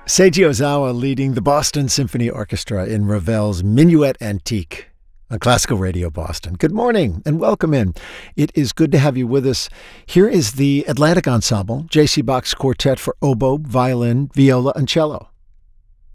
Seiji Ozawa leading the Boston Symphony Orchestra in Ravel's Minuet Antique on Classical Radio Boston. Good morning and welcome in. It is good to have you with us. Here is the Atlantic Ensemble, J.C. Bach's Quartet for oboe, violin, viola, and cello.